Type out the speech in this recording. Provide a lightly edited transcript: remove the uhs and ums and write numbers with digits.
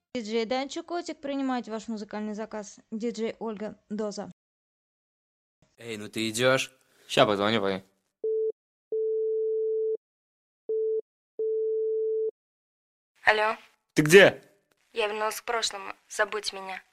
Диджей Данчо Котик принимать ваш музыкальный заказ. Диджей Ольга Доза. Эй, ну ты идешь? Ща позвоню, пока. Алло, Ты где? я вернулась к прошлому. Забудь меня.